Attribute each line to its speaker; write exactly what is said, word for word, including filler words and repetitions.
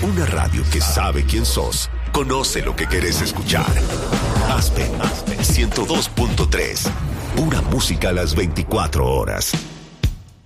Speaker 1: Una radio que sabe quién sos, conoce lo que querés escuchar. Aspen, Aspen ciento dos punto tres. Pura música a las veinticuatro horas.